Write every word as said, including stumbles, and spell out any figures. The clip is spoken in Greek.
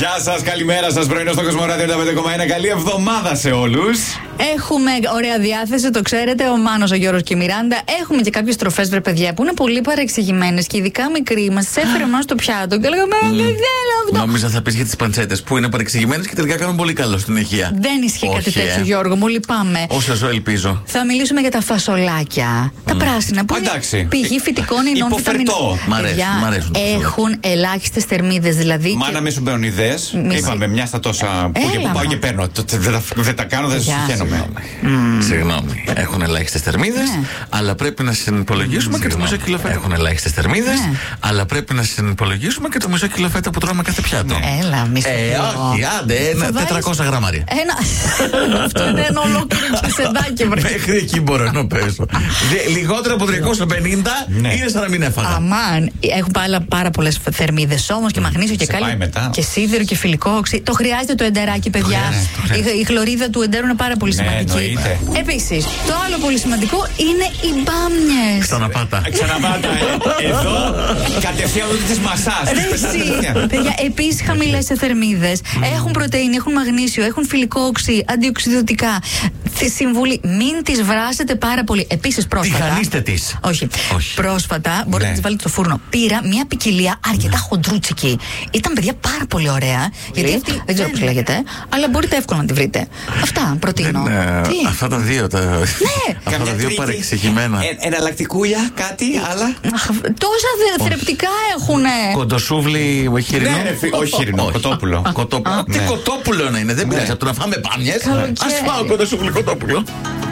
Γεια σας, καλημέρα σας. Πρωινό στο Κοσμοράδιο ενενήντα πέντε κόμμα ένα. Καλή εβδομάδα σε όλους. Έχουμε ωραία διάθεση, το ξέρετε. Ο Μάνος, ο Γιώργος και η Μιράντα. Έχουμε και κάποιες τροφές, βρε παιδιά, που είναι πολύ παρεξηγημένες και ειδικά μικροί. Μας έφερε μόνο στο πιάτο και λέγαμε mm. δεν θέλω αυτό. Νόμιζα θα πεις για τις παντσέτες που είναι παρεξηγημένες και τελικά κάνουν πολύ καλό στην υγεία. Δεν ισχύει Όχι, κάτι τέτοιο, ε. Γιώργο, μου λυπάμαι. Όσο ζω, ελπίζω. Θα μιλήσουμε για τα φασολάκια. Mm. Τα πράσινα που εντάξει. είναι πηγή φυτικών ινών Υποφερτό. Μ' αρέσουν, μ' αρέσουν. Έχουν ελάχιστες θερμίδες δηλαδή. Μάνα με σου μπαίνουν ιδέες. Είπαμε μια στα τόσα που και που πάω και παίρνω. Δεν τα κάνω, δεν συγχαίνομαι. Συγγνώμη. Έχουν ελάχιστες θερμίδες, αλλά πρέπει να συνυπολογίσουμε και το μισό κιλό φέτα. Έχουν ελάχιστες θερμίδες, αλλά πρέπει να συνυπολογίσουμε και το μισό κιλό φέτα που τρώμε κάθε πιάτο. Έλα, μισό. Ε, όχι, άντε, ένα τετρακόσια γραμμάρια. Ένα. Αυτό είναι ένα ολόκληρο ξεσεδάκι, βρε. Μέχρι εκεί μπορώ να πέσω. Λιγότερο από τριακόσια πενήντα είναι σαν να μην έφαγα. Αμάν. Έχουν πάρα πολλές θερμίδες όμως και μαγνήσιο και κάλιο. Και σίδερο και φιλικό οξύ. Το χρειάζεται το εντεράκι, παιδιά. Η χλωρίδα του εντέρου είναι πάρα πολύ σημαντική. Επίσης, το άλλο πολύ σημαντικό είναι οι μπάμιες. Ξαναπάτα. Ξαναπάτα. Εδώ κατευθείαν ούτε τις μασάς. Παιδιά, επίσης χαμηλές σε θερμίδες. Έχουν πρωτεΐνη, έχουν μαγνήσιο, έχουν φιλικό οξύ, αντιοξυδοτικά. Τη συμβουλή, μην τις βράσετε πάρα πολύ. Επίσης, πρόσφατα. Τηγανίστε τις. Όχι. Όχι. Πρόσφατα, μπορείτε να τις βάλετε στο φούρνο. Πήρα μια ποικιλία αρκετά χοντρούτσικη. Ήταν, παιδιά, πάρα πολύ ωραία. Γιατί αυτή δεν ξέρω πώς λέγεται, αλλά μπορείτε εύκολα να τη βρείτε. Αυτά προτείνω. Τι? Αυτά τα δύο. Τα... Ναι. Αυτά τα δύο παρεξηγημένα. Ε, εναλλακτικούλια, κάτι άλλα. Τόσα θρεπτικά έχουνε. Κοντοσούβλι χοιρινό. Ναι, όχι χοιρινό, κοτόπουλο. Τι κοτόπουλο να είναι, δεν πειράζει. Από το να φάμε μπάμιες, ας φάω κοντοσούβλι κοτόπουλο.